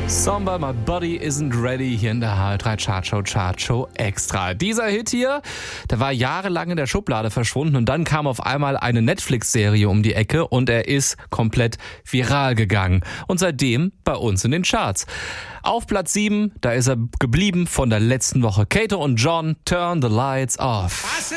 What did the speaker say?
Samba, My Body Isn't Ready hier in der HR3 Chartshow Extra. Dieser Hit hier, der war jahrelang in der Schublade verschwunden und dann kam auf einmal eine Netflix-Serie um die Ecke und er ist komplett viral gegangen. Und seitdem bei uns in den Charts. Auf Platz 7, da ist er geblieben von der letzten Woche. Kato und John, Turn the Lights Off.